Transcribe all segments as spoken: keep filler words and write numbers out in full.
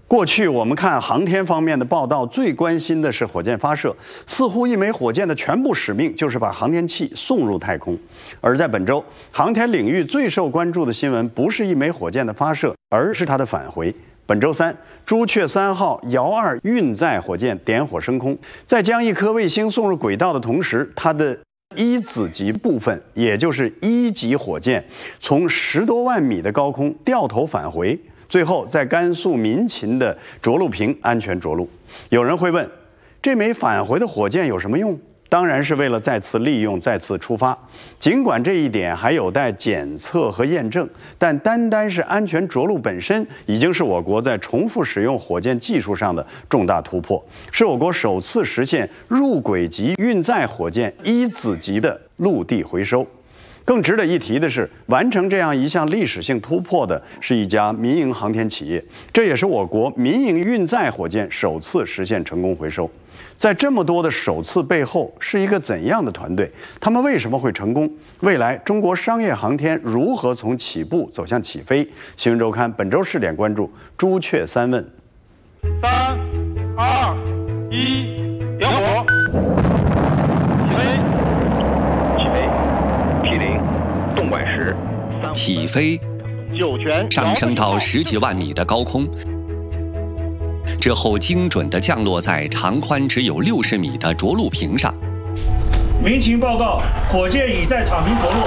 过去我们看航天方面的报道，最关心的是火箭发射，似乎一枚火箭的全部使命就是把航天器送入太空。而在本周，航天领域最受关注的新闻不是一枚火箭的发射，而是它的返回。本周三，朱雀三号遥二运载火箭点火升空，在将一颗卫星送入轨道的同时，它的一子级部分，也就是一级火箭，从十多万米的高空掉头返回，最后在甘肃民勤的着陆坪安全着陆。有人会问，这枚返回的火箭有什么用？当然是为了再次利用、再次出发。尽管这一点还有待检测和验证，但单单是安全着陆本身，已经是我国在重复使用火箭技术上的重大突破，是我国首次实现入轨级运载火箭一子级的陆地回收。更值得一提的是，完成这样一项历史性突破的是一家民营航天企业，这也是我国民营运载火箭首次实现成功回收。在这么多的首次背后，是一个怎样的团队？他们为什么会成功？未来中国商业航天如何从起步走向起飞？新闻周刊本周试点关注朱雀三问。 三、二、一，点火！起飞！ 起飞！P 零，动拐时。 起飞， 酒泉上升到十几万米的高空。之后精准地降落在长宽只有六十米的着陆坪上。 民情报告，火箭已在场坪着陆。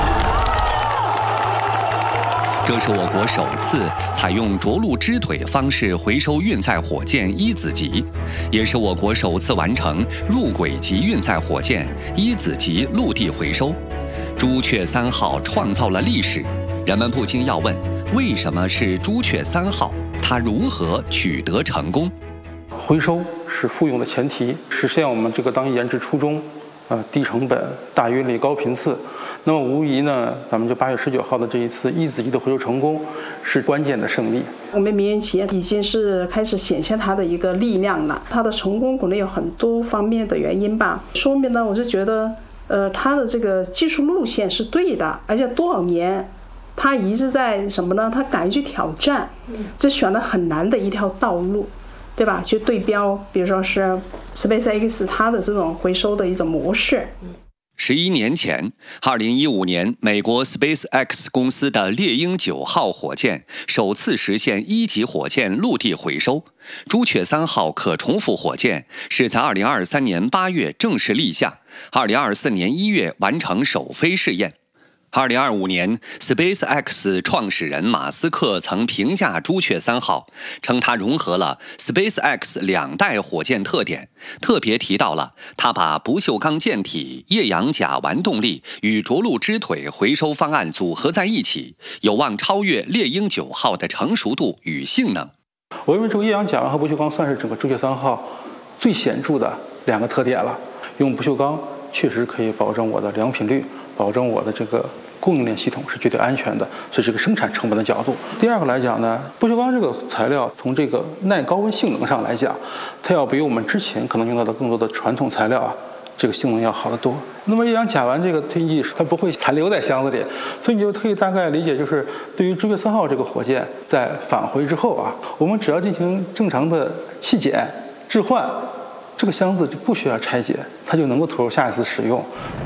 这是我国首次采用着陆支腿方式回收运载火箭一子级，也是我国首次完成入轨级运载火箭一子级陆地回收。朱雀三号创造了历史，人们不禁要问：为什么是朱雀三号？它如何取得成功？ 回收是复用的前提，实现我们这个当研制初衷，呃，低成本、大约率、高频次。那么无疑呢，咱们就八月十九号的这一次一子级的回收成功，是关键的胜利。 我们民营企业已经是开始显现它的一个力量了，它的成功可能有很多方面的原因吧。说明呢，我是觉得，呃，它的这个技术路线是对的，而且多少年。他一直在什么呢？他敢于去挑战，就选了很难的一条道路，对吧？去对标，比如说是 SpaceX 它的这种回收的一种模式。 十一年前，二零一五年，美国 SpaceX 公司的猎鹰九号火箭首次实现一级火箭陆地回收。朱雀三号可重复火箭是在二零二三年八月正式立项，二零二四年一月完成首飞试验。二零二五年 ，SpaceX 创始人马斯克曾评价朱雀三号，称它融合了 SpaceX 两代火箭特点，特别提到了它把不锈钢舰体、液氧甲烷动力与着陆支腿回收方案组合在一起，有望超越猎鹰九号的成熟度与性能。 我认为这个液氧甲烷和不锈钢算是整个朱雀三号最显著的两个特点了。用不锈钢确实可以保证我的良品率，保证我的这个供应链系统是绝对安全的，所以这个生产成本的角度。第二个来讲呢，不锈钢这个材料从这个耐高温性能上来讲，它要比我们之前可能用到的更多的传统材料啊，这个性能要好得多。那么液氧甲烷这个推进它不会残留在箱子里，所以你就可以大概理解，就是对于朱雀三号这个火箭在返回之后啊，我们只要进行正常的气检置换，这个箱子就不需要拆解，它就能够投入下一次使用。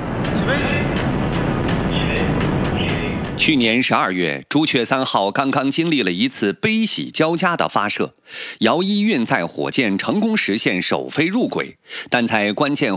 去年十二月，朱雀三号刚刚经历了一次悲喜交加的发射，遥一运载火箭成功实现首飞入轨，但在关键